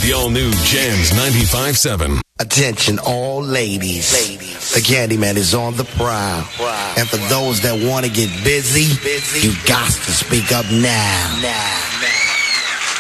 The all-new Jams 95.7. Attention all ladies. The Candyman is on the prowl. And for those that want to get busy, you got to speak up now.